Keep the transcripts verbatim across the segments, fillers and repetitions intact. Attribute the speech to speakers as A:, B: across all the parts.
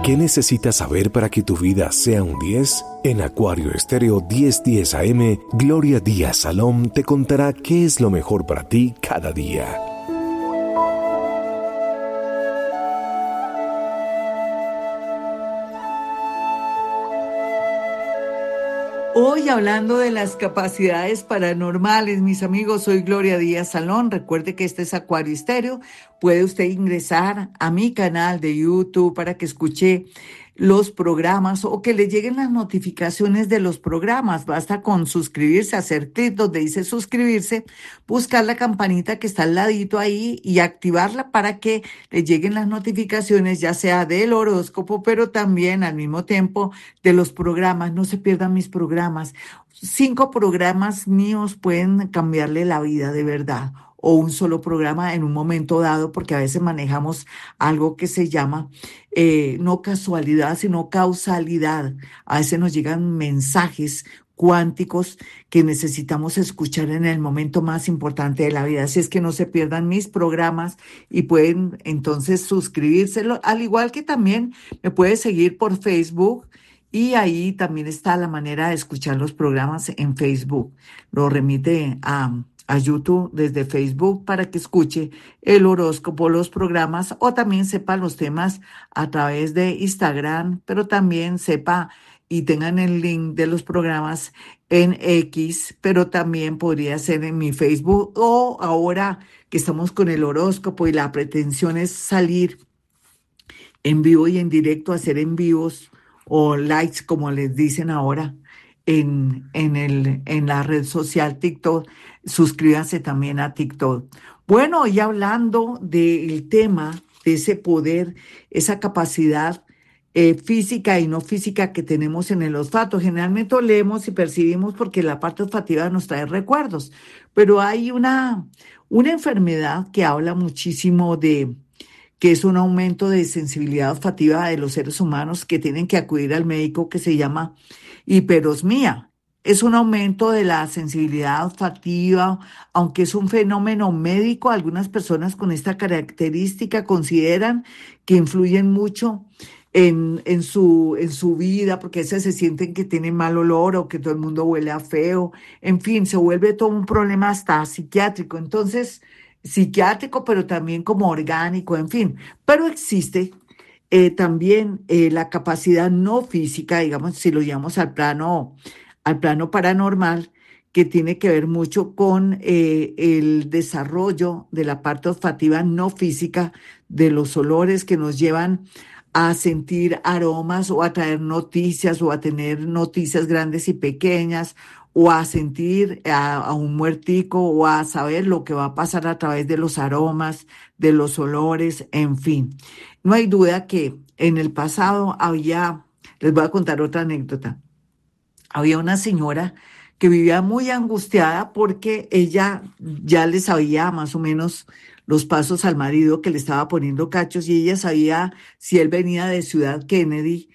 A: ¿Qué necesitas saber para que tu vida sea un diez? En Acuario Estéreo diez diez A M, Gloria Díaz Salón te contará qué es lo mejor para ti cada día.
B: Hoy hablando de las capacidades paranormales, mis amigos, soy Gloria Díaz Salón. Recuerde que este es Acuario Estéreo. Puede usted ingresar a mi canal de YouTube para que escuche los programas o que le lleguen las notificaciones de los programas. Basta con suscribirse, hacer clic donde dice suscribirse, buscar la campanita que está al ladito ahí y activarla para que le lleguen las notificaciones, ya sea del horóscopo, pero también al mismo tiempo de los programas. No se pierdan mis programas. Cinco programas míos pueden cambiarle la vida de verdad, o un solo programa en un momento dado, porque a veces manejamos algo que se llama eh, no casualidad, sino causalidad. A veces nos llegan mensajes cuánticos que necesitamos escuchar en el momento más importante de la vida. Así es que no se pierdan mis programas y pueden entonces suscribírselo, al igual que también me puede seguir por Facebook. Y ahí también está la manera de escuchar los programas en Facebook. Lo remite a, a YouTube desde Facebook para que escuche el horóscopo, los programas, o también sepa los temas a través de Instagram, pero también sepa y tengan el link de los programas en X, pero también podría ser en mi Facebook, o ahora que estamos con el horóscopo y la pretensión es salir en vivo y en directo, hacer en vivos o likes, como les dicen ahora, en, en, el, en la red social TikTok. Suscríbanse también a TikTok. Bueno, y hablando del tema de ese poder, esa capacidad eh, física y no física que tenemos en el olfato. Generalmente leemos y percibimos porque la parte olfativa nos trae recuerdos, pero hay una, una enfermedad que habla muchísimo de que es un aumento de sensibilidad olfativa de los seres humanos que tienen que acudir al médico, que se llama hiperosmia. Es un aumento de la sensibilidad olfativa, aunque es un fenómeno médico. Algunas personas con esta característica consideran que influyen mucho en, en su, en su vida, porque a veces se sienten que tienen mal olor o que todo el mundo huele a feo. En fin, se vuelve todo un problema hasta psiquiátrico. Entonces, psiquiátrico, pero también como orgánico, en fin. Pero existe eh, también eh, la capacidad no física, digamos, si lo llevamos al plano, al plano paranormal, que tiene que ver mucho con eh, el desarrollo de la parte olfativa no física, de los olores que nos llevan a sentir aromas o a traer noticias o a tener noticias grandes y pequeñas, o a sentir a, a un muertico, o a saber lo que va a pasar a través de los aromas, de los olores, en fin. No hay duda que en el pasado había, les voy a contar otra anécdota, había una señora que vivía muy angustiada porque ella ya le sabía más o menos los pasos al marido que le estaba poniendo cachos, y ella sabía si él venía de Ciudad Kennedy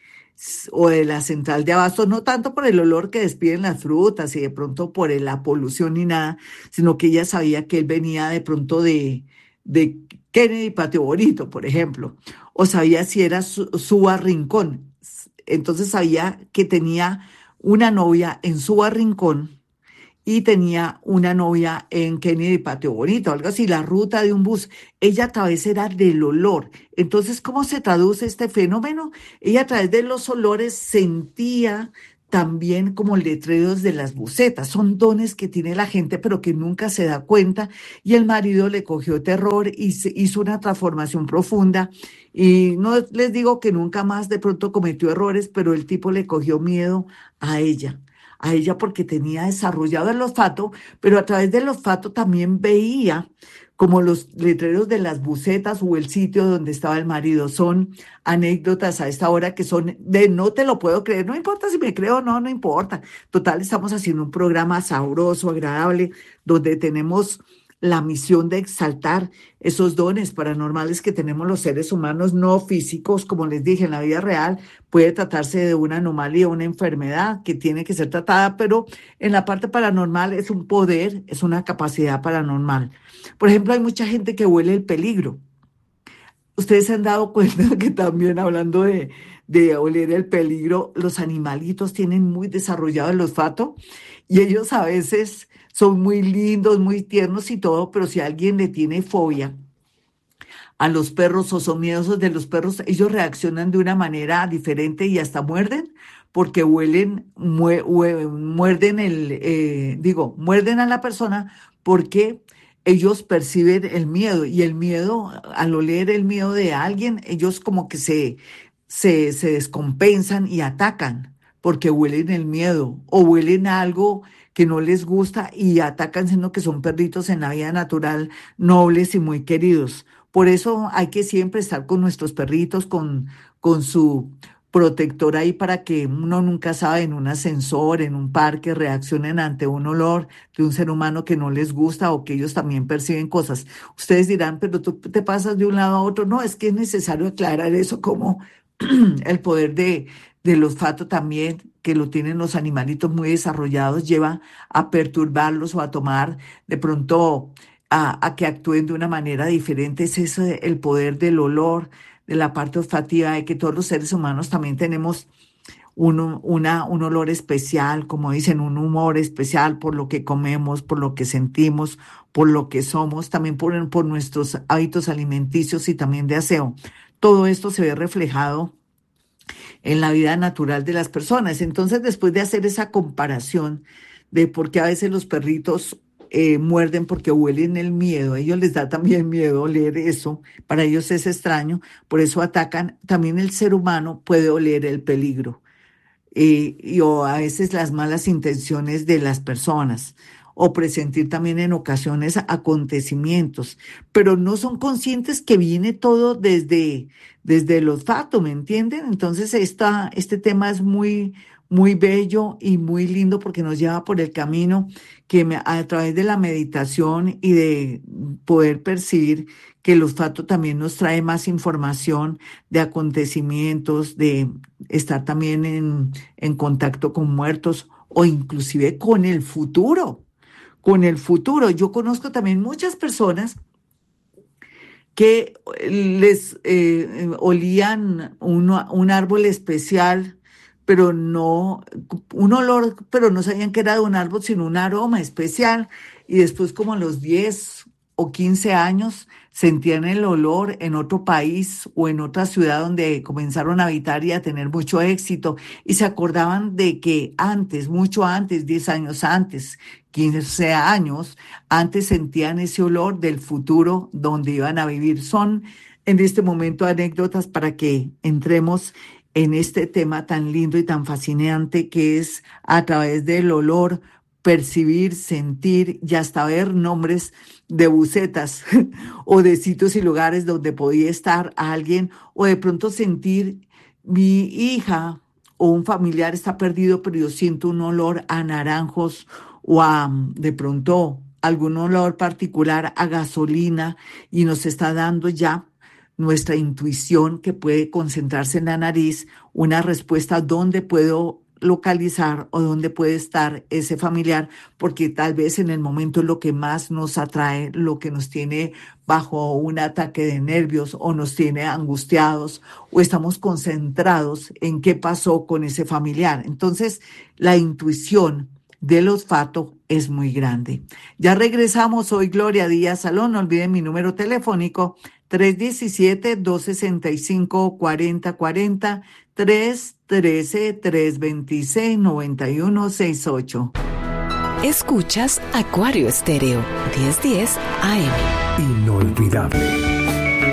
B: o de la central de Abastos, no tanto por el olor que despiden las frutas y de pronto por la polución ni nada, sino que ella sabía que él venía de pronto de, de Kennedy Patio Bonito, por ejemplo, o sabía si era su, Suba Rincón. Entonces sabía que tenía una novia en Suba Rincón y tenía una novia en Kennedy Patio Bonito, algo así, la ruta de un bus. Ella a través era del olor. Entonces, ¿cómo se traduce este fenómeno? Ella a través de los olores sentía también como letreros de las bucetas. Son dones que tiene la gente, pero que nunca se da cuenta. Y el marido le cogió terror y se hizo una transformación profunda. Y no les digo que nunca más de pronto cometió errores, pero el tipo le cogió miedo a ella. a ella porque tenía desarrollado el olfato, pero a través del olfato también veía como los letreros de las bucetas o el sitio donde estaba el marido. Son anécdotas a esta hora que son de no te lo puedo creer, no importa si me creo o no, no importa. Total, estamos haciendo un programa sabroso, agradable, donde tenemos la misión de exaltar esos dones paranormales que tenemos los seres humanos no físicos. Como les dije, en la vida real puede tratarse de una anomalía, una enfermedad que tiene que ser tratada, pero en la parte paranormal es un poder, es una capacidad paranormal. Por ejemplo, hay mucha gente que huele el peligro. Ustedes se han dado cuenta que también hablando de, de oler el peligro, los animalitos tienen muy desarrollado el olfato y ellos a veces son muy lindos, muy tiernos y todo, pero si alguien le tiene fobia a los perros o son miedosos de los perros, ellos reaccionan de una manera diferente y hasta muerden porque huelen, mue- hue- muerden el, eh, digo, muerden a la persona porque ellos perciben el miedo y el miedo, al oler el miedo de alguien, ellos como que se, se, se descompensan y atacan porque huelen el miedo o huelen algo que no les gusta y atacan, siendo que son perritos en la vida natural, nobles y muy queridos. Por eso hay que siempre estar con nuestros perritos, con, con su protector ahí para que uno nunca sabe en un ascensor, en un parque, reaccionen ante un olor de un ser humano que no les gusta o que ellos también perciben cosas. Ustedes dirán, pero tú te pasas de un lado a otro. No, es que es necesario aclarar eso como el poder de, del olfato también, que lo tienen los animalitos muy desarrollados, lleva a perturbarlos o a tomar de pronto a, a que actúen de una manera diferente. Es eso de- el poder del olor, de la parte olfativa, de que todos los seres humanos también tenemos un, una, un olor especial, como dicen, un humor especial por lo que comemos, por lo que sentimos, por lo que somos, también por, por nuestros hábitos alimenticios y también de aseo. Todo esto se ve reflejado en la vida natural de las personas. Entonces, después de hacer esa comparación de por qué a veces los perritos eh, muerden porque huelen el miedo, a ellos les da también miedo oler eso, para ellos es extraño, por eso atacan, también el ser humano puede oler el peligro eh, y o a veces las malas intenciones de las personas o presentir también en ocasiones acontecimientos, pero no son conscientes que viene todo desde, desde el olfato, ¿me entienden? Entonces esta, este tema es muy, muy bello y muy lindo porque nos lleva por el camino que me- a través de la meditación y de poder percibir que el olfato también nos trae más información de acontecimientos, de estar también en, en contacto con muertos o inclusive con el futuro, con el futuro. Yo conozco también muchas personas que les eh, olían un, un árbol especial, pero no, un olor, pero no sabían que era de un árbol, sino un aroma especial. Y después, como a los diez o quince años, sentían el olor en otro país o en otra ciudad donde comenzaron a habitar y a tener mucho éxito. Y se acordaban de que antes, mucho antes, diez años antes, quince años, antes sentían ese olor del futuro donde iban a vivir. Son en este momento anécdotas para que entremos en este tema tan lindo y tan fascinante que es a través del olor percibir, sentir y hasta ver nombres de bucetas o de sitios y lugares donde podía estar alguien o de pronto sentir mi hija o un familiar está perdido, pero yo siento un olor a naranjos o a mm, de pronto algún olor particular a gasolina y nos está dando ya nuestra intuición que puede concentrarse en la nariz, una respuesta dónde puedo localizar o dónde puede estar ese familiar, porque tal vez en el momento es lo que más nos atrae, lo que nos tiene bajo un ataque de nervios o nos tiene angustiados o estamos concentrados en qué pasó con ese familiar. Entonces, la intuición del olfato es muy grande. Ya regresamos, hoy Gloria Díaz Salón, no olviden mi número telefónico tres uno siete, dos seis cinco, cuatro cero cuatro cero, tres uno tres, tres dos seis, nueve uno seis ocho.
C: Escuchas Acuario Estéreo, diez diez A M.
A: Inolvidable.